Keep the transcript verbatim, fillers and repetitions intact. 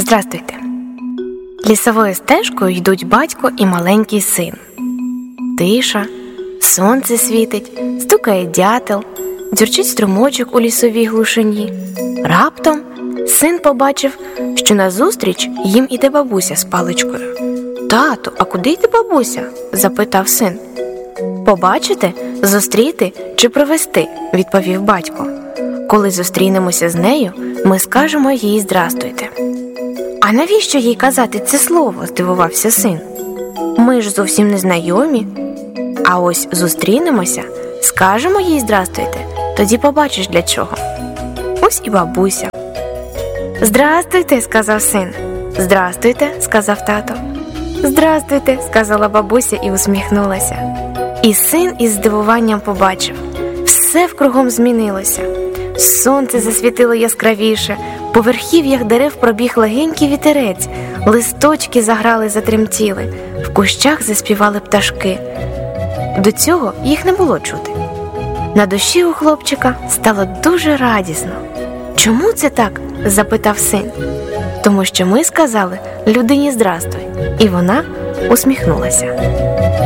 Здрастуйте. Лісовою стежкою йдуть батько і маленький син. Тиша, сонце світить, стукає дятел, дзюрчить струмочок у лісовій глушині. Раптом син побачив, що назустріч їм іде бабуся з паличкою. «Тату, а куди йде бабуся?» – запитав син. «Побачити, зустріти чи провести?» – відповів батько. «Коли зустрінемося з нею, ми скажемо їй «здрастуйте». «А навіщо їй казати це слово?» – здивувався син. «Ми ж зовсім не знайомі. А ось зустрінемося, скажемо їй «здрастуйте», тоді побачиш для чого». Ось і бабуся. «Здрастуйте», – сказав син. «Здрастуйте», – сказав тато. «Здрастуйте», – сказала бабуся і усміхнулася. І син із здивуванням побачив. Все вкругом змінилося. Сонце засвітило яскравіше, по верхів'ях дерев пробіг легенький вітерець, листочки заграли, затремтіли, в кущах заспівали пташки. До цього їх не було чути. На душі у хлопчика стало дуже радісно. «Чому це так?» – запитав син. «Тому що ми сказали людині «здрастуй», і вона усміхнулася».